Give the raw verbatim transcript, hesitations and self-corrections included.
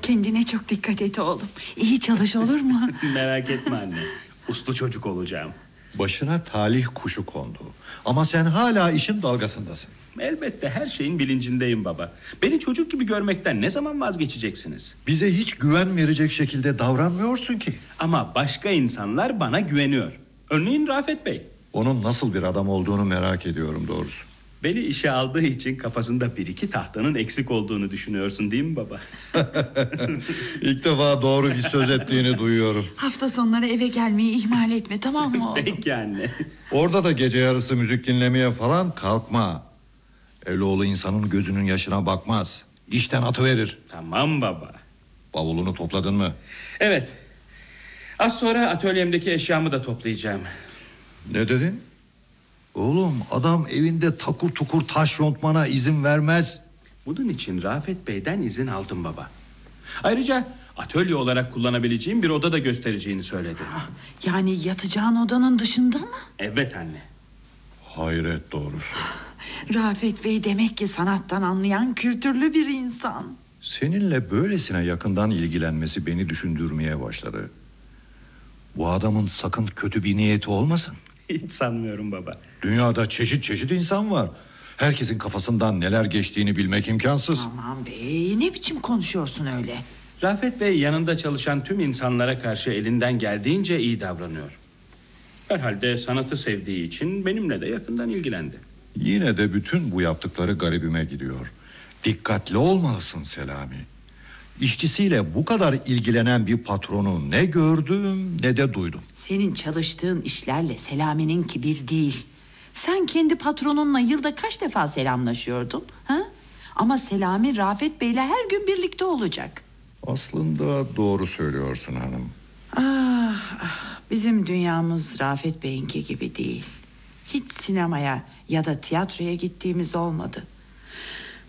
Kendine çok dikkat et oğlum. İyi çalış, olur mu? Merak etme anne. Uslu çocuk olacağım. Başına talih kuşu kondu. Ama sen hala işin dalgasındasın. Elbette her şeyin bilincindeyim baba. Beni çocuk gibi görmekten ne zaman vazgeçeceksiniz? Bize hiç güven verecek şekilde davranmıyorsun ki. Ama başka insanlar bana güveniyor. Örneğin Rafet Bey. Onun nasıl bir adam olduğunu merak ediyorum doğrusu. Beni işe aldığı için kafasında bir iki tahtanın eksik olduğunu düşünüyorsun değil mi baba? İlk defa doğru bir söz ettiğini duyuyorum. Hafta sonları eve gelmeyi ihmal etme, tamam mı oğlum? Peki anne. Orada da gece yarısı müzik dinlemeye falan kalkma. Evloğlu insanın gözünün yaşına bakmaz. İşten atıverir. Tamam baba. Bavulunu topladın mı? Evet. Az sonra atölyemdeki eşyamı da toplayacağım. Ne dedin? Oğlum adam evinde takur tukur taş yontmana izin vermez. Bunun için Rafet Bey'den izin aldım baba. Ayrıca atölye olarak kullanabileceğim bir oda da göstereceğini söyledi. Yani yatacağın odanın dışında mı? Evet anne. Hayret doğrusu. Rafet Bey demek ki sanattan anlayan kültürlü bir insan. Seninle böylesine yakından ilgilenmesi beni düşündürmeye başladı. Bu adamın sakın kötü bir niyeti olmasın. Hiç sanmıyorum baba. Dünyada çeşit çeşit insan var. Herkesin kafasından neler geçtiğini bilmek imkansız. Aman bey, ne biçim konuşuyorsun öyle? Rafet Bey yanında çalışan tüm insanlara karşı elinden geldiğince iyi davranıyor. Herhalde sanatı sevdiği için benimle de yakından ilgilendi. Yine de bütün bu yaptıkları garibime gidiyor. Dikkatli olmalısın Selami. İşçisiyle bu kadar ilgilenen bir patronu ne gördüm ne de duydum. Senin çalıştığın işlerle Selami'ninki bir değil. Sen kendi patronunla yılda kaç defa selamlaşıyordun? Ha? Ama Selami Rafet Bey'le her gün birlikte olacak. Aslında doğru söylüyorsun hanım. Ah, ah, bizim dünyamız Rafet Bey'inki gibi değil. Hiç sinemaya ya da tiyatroya gittiğimiz olmadı.